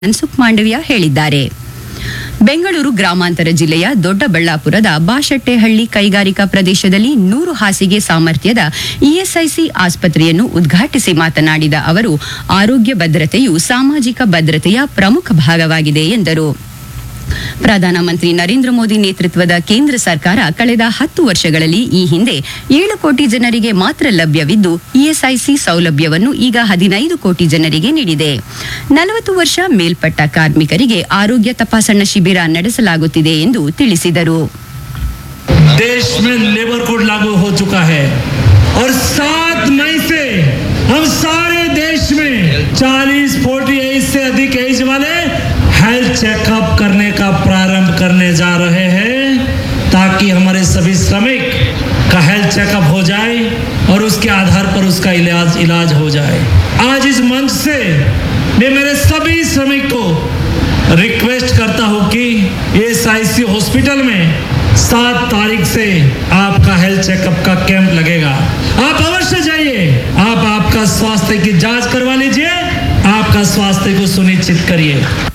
ಮನ್ಸುಖ್ ಮಾಂಡವಿಯಾ ಹೇಳಿದ್ದಾರೆ. ಬೆಂಗಳೂರು ಗ್ರಾಮಾಂತರ ಜಿಲ್ಲೆಯ ದೊಡ್ಡಬಳ್ಳಾಪುರದ ಬಾಶೆಟ್ಟಹಳ್ಳಿ ಕೈಗಾರಿಕಾ ಪ್ರದೇಶದಲ್ಲಿ 100 ಹಾಸಿಗೆ ಸಾಮರ್ಥ್ಯದ ಇಎಸ್ಐಸಿ ಆಸ್ಪತ್ರೆಯನ್ನು ಉದ್ಘಾಟಿಸಿ ಮಾತನಾಡಿದ ಅವರು, ಆರೋಗ್ಯ ಭದ್ರತೆಯು ಸಾಮಾಜಿಕ ಭದ್ರತೆಯ ಪ್ರಮುಖ ಭಾಗವಾಗಿದೆ ಎಂದರು. ಪ್ರಧಾನಮಂತ್ರಿ ನರೇಂದ್ರ ಮೋದಿ ನೇತೃತ್ವದ ಕೇಂದ್ರ ಸರ್ಕಾರ ಕಳೆದ 10 ವರ್ಷಗಳಲ್ಲಿ ಈ ಹಿಂದೆ 7 ಕೋಟಿ ಜನರಿಗೆ ಮಾತ್ರ ಲಭ್ಯವಿದ್ದು ಇಎಸ್ಐಸಿ ಸೌಲಭ್ಯವನ್ನು ಈಗ 15 ಕೋಟಿ ಜನರಿಗೆ ನೀಡಿದೆ. 40 ವರ್ಷ ಮೇಲ್ಪಟ್ಟ ಕಾರ್ಮಿಕರಿಗೆ ಆರೋಗ್ಯ ತಪಾಸಣಾ ಶಿಬಿರ ನಡೆಸಲಾಗುತ್ತಿದೆ ಎಂದು ತಿಳಿಸಿದರು. देश में लेबर कोड लागू हो चुका है और 7 मई से हम सारे देश में 40-40 एज से अधिक एज वाले हेल्थ चेकअप करने का प्रारंभ करने जा रहे हैं ताकि हमारे सभी श्रमिक का हेल्थ चेकअप हो जाए और उसके आधार पर उसका इलाज हो जाए. आज इस मंच से मैं मेरे सभी श्रमिक को रिक्वेस्ट करता हूं कि एएसआईसी हॉस्पिटल में 7 तारीख से आपका हेल्थ चेकअप का कैंप लगेगा. आप अवश्य जाइए, आप आपका स्वास्थ्य की जांच करवा लीजिए, आपका स्वास्थ्य को सुनिश्चित करिए.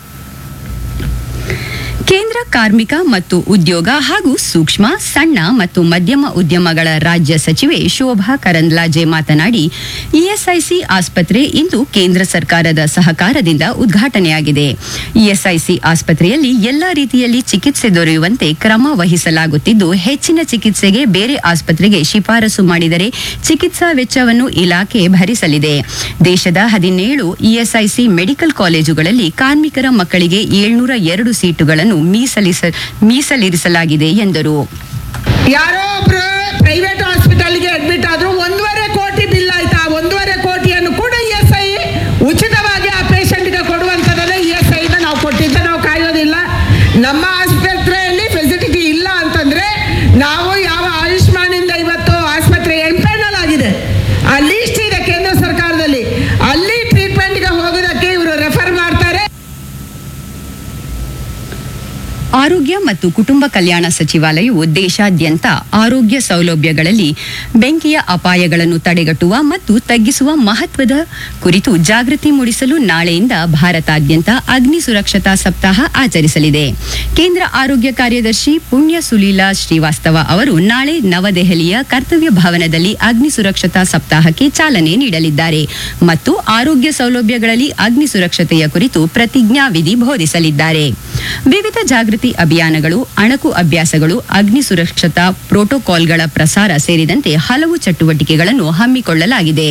ಕೇಂದ್ರ ಕಾರ್ಮಿಕ ಮತ್ತು ಉದ್ಯೋಗ ಹಾಗೂ ಸೂಕ್ಷ್ಮ, ಸಣ್ಣ ಮತ್ತು ಮಧ್ಯಮ ಉದ್ಯಮಗಳ ರಾಜ್ಯ ಸಚಿವೆ ಶೋಭಾ ಕರಂದ್ಲಾಜೆ ಮಾತನಾಡಿ, ಇಎಸ್ಐಸಿ ಆಸ್ಪತ್ರೆ ಇಂದು ಕೇಂದ್ರ ಸರ್ಕಾರದ ಸಹಕಾರದಿಂದ ಉದ್ಘಾಟನೆಯಾಗಿದೆ. ಇಎಸ್ಐಸಿ ಆಸ್ಪತ್ರೆಯಲ್ಲಿ ಎಲ್ಲಾ ರೀತಿಯಲ್ಲಿ ಚಿಕಿತ್ಸೆ ದೊರೆಯುವಂತೆ ಕ್ರಮ ವಹಿಸಲಾಗುತ್ತಿದ್ದು, ಹೆಚ್ಚಿನ ಚಿಕಿತ್ಸೆಗೆ ಬೇರೆ ಆಸ್ಪತ್ರೆಗೆ ಶಿಫಾರಸು ಮಾಡಿದರೆ ಚಿಕಿತ್ಸಾ ವೆಚ್ಚವನ್ನು ಇಲಾಖೆ ಭರಿಸಲಿದೆ. ದೇಶದ 17 ಇಎಸ್ಐಸಿ ಮೆಡಿಕಲ್ ಕಾಲೇಜುಗಳಲ್ಲಿ ಕಾರ್ಮಿಕರ ಮಕ್ಕಳಿಗೆ 702 ಸೀಟುಗಳನ್ನು ಮೀಸಲಿರಿಸಲಾಗಿದೆ ಎಂದರು. ಯಾರೋ ಒಬ್ರು ಪ್ರೈವೇಟ್ ಹಾಸ್ಪಿಟಲ್ಗೆ ಅಡ್ಮಿಟ್ ಆದ್ರೂ 1.5 ಕೋಟಿ ಬಿಲ್ ಆಯ್ತಾ, 1.5 ಕೋಟಿಯನ್ನು ಕೂಡ ಇಎಸ್ಐ ಉಚಿತವಾಗಿ ಆ ಪೇಷಂಟ್ಗೆ ಕೊಡುವಂಥದ್ದನ್ನ ಇಎಸ್ಐ ನಾವು ಕೊಟ್ಟಿದ್ದ ನಾವು ಕಾಯೋದಿಲ್ಲ. ನಮ್ಮ ಆಸ್ಪತ್ರೆಯಲ್ಲಿ ಫೆಸಿಲಿಟಿ ಇಲ್ಲ ಅಂತಂದ್ರೆ ನಾವು ಯಾವ ಆಯುಷ್ಮಾನಿಂದ ಇವತ್ತು ಆಸ್ಪತ್ರೆ ಎಂಪೆನಲ್ ಆಗಿದೆ, ಆ ಲೀಸ್ಟ್ ಇದೆ ಕೇಂದ್ರ ಸರ್ಕಾರದಲ್ಲಿ, ಅಲ್ಲಿ ಟ್ರೀಟ್ಮೆಂಟ್ಗೆ ಹೋಗೋದಕ್ಕೆ ಇವರು ರೆಫರ್ ಮಾಡ್ತಾರೆ. ಆರೋಗ್ಯ ಮತ್ತು ಕುಟುಂಬ ಕಲ್ಯಾಣ ಸಚಿವಾಲಯವು ದೇಶಾದ್ಯಂತ ಆರೋಗ್ಯ ಸೌಲಭ್ಯಗಳಲ್ಲಿ ಬೆಂಕಿಯ ಅಪಾಯಗಳನ್ನು ತಡೆಗಟ್ಟುವ ಮತ್ತು ತಗ್ಗಿಸುವ ಮಹತ್ವದ ಕುರಿತು ಜಾಗೃತಿ ಮೂಡಿಸಲು ನಾಳೆಯಿಂದ ಭಾರತಾದ್ಯಂತ ಅಗ್ನಿ ಸುರಕ್ಷತಾ ಸಪ್ತಾಹ ಆಚರಿಸಲಿದೆ. ಕೇಂದ್ರ ಆರೋಗ್ಯ ಕಾರ್ಯದರ್ಶಿ ಪುಣ್ಯ ಸುಲೀಲಾ ಶ್ರೀವಾಸ್ತವ ಅವರು ನಾಳೆ ನವದೆಹಲಿಯ ಕರ್ತವ್ಯ ಭವನದಲ್ಲಿ ಅಗ್ನಿ ಸುರಕ್ಷತಾ ಸಪ್ತಾಹಕ್ಕೆ ಚಾಲನೆ ನೀಡಲಿದ್ದಾರೆ ಮತ್ತು ಆರೋಗ್ಯ ಸೌಲಭ್ಯಗಳಲ್ಲಿ ಅಗ್ನಿ ಸುರಕ್ಷತೆಯ ಕುರಿತು ಪ್ರತಿಜ್ಞಾ ವಿಧಿ ಬೋಧಿಸಲಿದ್ದಾರೆ. ವಿವಿಧ ಜಾಗೃತಿ ಅಭಿಯಾನಗಳು, ಅಣಕು ಅಭ್ಯಾಸಗಳು, ಅಗ್ನಿ ಸುರಕ್ಷತಾ ಪ್ರೋಟೋಕಾಲ್ಗಳ ಪ್ರಸಾರ ಸೇರಿದಂತೆ ಹಲವು ಚಟುವಟಿಕೆಗಳನ್ನು ಹಮ್ಮಿಕೊಳ್ಳಲಾಗಿದೆ.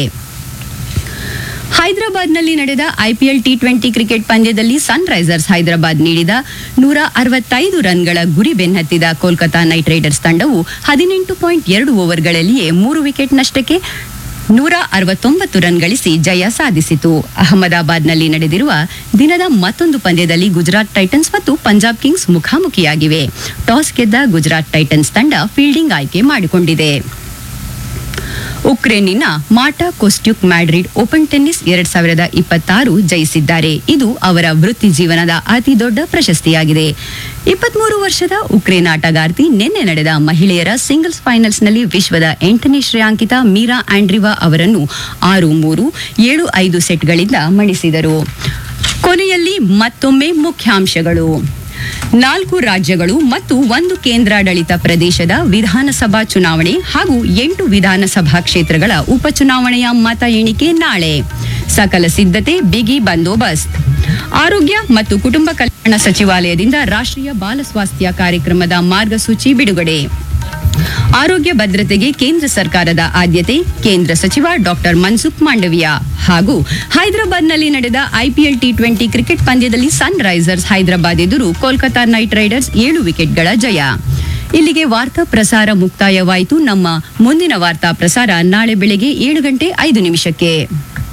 ಹೈದರಾಬಾದ್ನಲ್ಲಿ ನಡೆದ ಐಪಿಎಲ್ ಟಿ20 ಕ್ರಿಕೆಟ್ ಪಂದ್ಯದಲ್ಲಿ ಸನ್ರೈಸರ್ಸ್ ಹೈದರಾಬಾದ್ ನೀಡಿದ 165 ರನ್ಗಳ ಗುರಿ ಬೆನ್ನತ್ತಿದ ಕೋಲ್ಕತಾ ನೈಟ್ ರೈಡರ್ಸ್ ತಂಡವು 18.2 ಓವರ್ಗಳಲ್ಲಿಯೇ 3 ವಿಕೆಟ್ ನಷ್ಟಕ್ಕೆ 169 ರನ್ ಗಳಿಸಿ ಜಯ ಸಾಧಿಸಿತು. ಅಹಮದಾಬಾದ್ನಲ್ಲಿ ನಡೆದಿರುವ ದಿನದ ಮತ್ತೊಂದು ಪಂದ್ಯದಲ್ಲಿ ಗುಜರಾತ್ ಟೈಟನ್ಸ್ ಮತ್ತು ಪಂಜಾಬ್ ಕಿಂಗ್ಸ್ ಮುಖಾಮುಖಿಯಾಗಿವೆ. ಟಾಸ್ ಗೆದ್ದ ಗುಜರಾತ್ ಟೈಟನ್ಸ್ ತಂಡ ಫೀಲ್ಡಿಂಗ್ ಆಯ್ಕೆ ಮಾಡಿಕೊಂಡಿದೆ. ಉಕ್ರೇನಿನ ಮಾಟಾ ಕೊಸ್ಟ್ಯುಕ್ ಮ್ಯಾಡ್ರಿಡ್ ಓಪನ್ ಟೆನ್ನಿಸ್ 2026 ಜಯಿಸಿದ್ದಾರೆ. ಇದು ಅವರ ವೃತ್ತಿ ಜೀವನದ ಅತಿ ದೊಡ್ಡ ಪ್ರಶಸ್ತಿಯಾಗಿದೆ. 23 ವರ್ಷದ ಉಕ್ರೇನ್ ಆಟಗಾರ್ತಿ ನಿನ್ನೆ ನಡೆದ ಮಹಿಳೆಯರ ಸಿಂಗಲ್ಸ್ ಫೈನಲ್ಸ್ನಲ್ಲಿ ವಿಶ್ವದ 8ನೇ ಶ್ರೇಯಾಂಕಿತ ಮೀರಾ ಆಂಡ್ರಿವಾ ಅವರನ್ನು 6-3, 7-5 ಸೆಟ್ಗಳಿಂದ ಮಣಿಸಿದರು. ಕೊನೆಯಲ್ಲಿ ಮತ್ತೊಮ್ಮೆ ಮುಖ್ಯಾಂಶಗಳು. 4 ರಾಜ್ಯಗಳು ಮತ್ತು 1 ಕೇಂದ್ರಾಡಳಿತ ಪ್ರದೇಶದ ವಿಧಾನಸಭಾ ಚುನಾವಣೆ ಹಾಗೂ 8 ವಿಧಾನಸಭಾ ಕ್ಷೇತ್ರಗಳ ಉಪಚುನಾವಣೆಯ ಮತ ಎಣಿಕೆ ನಾಳೆ. ಸಕಲ ಸಿದ್ಧತೆ, ಬಿಗಿ ಬಂದೋಬಸ್ತ್. ಆರೋಗ್ಯ ಮತ್ತು ಕುಟುಂಬ ಕಲ್ಯಾಣ ಸಚಿವಾಲಯದಿಂದ ರಾಷ್ಟ್ರೀಯ ಬಾಲ ಸ್ವಾಸ್ಥ್ಯ ಕಾರ್ಯಕ್ರಮದ ಮಾರ್ಗಸೂಚಿ ಬಿಡುಗಡೆ. ಆರೋಗ್ಯ ಭದ್ರತೆಗೆ ಕೇಂದ್ರ ಸರ್ಕಾರದ ಆದ್ಯತೆ, ಕೇಂದ್ರ ಸಚಿವ ಡಾಕ್ಟರ್ ಮನ್ಸುಖ್ ಮಾಂಡವಿಯಾ. ಹಾಗೂ ಹೈದರಾಬಾದ್ನಲ್ಲಿ ನಡೆದ ಐಪಿಎಲ್ ಟಿ20 ಕ್ರಿಕೆಟ್ ಪಂದ್ಯದಲ್ಲಿ ಸನ್ರೈಸರ್ಸ್ ಹೈದರಾಬಾದ್ ಎದುರು ಕೋಲ್ಕತಾ ನೈಟ್ ರೈಡರ್ಸ್ 7 ವಿಕೆಟ್ಗಳ ಜಯ. ಇಲ್ಲಿಗೆ ವಾರ್ತಾ ಪ್ರಸಾರ ಮುಕ್ತಾಯವಾಯಿತು. ನಮ್ಮ ಮುಂದಿನ ವಾರ್ತಾ ಪ್ರಸಾರ ನಾಳೆ ಬೆಳಗ್ಗೆ 7:05 ನಿಮಿಷಕ್ಕೆ.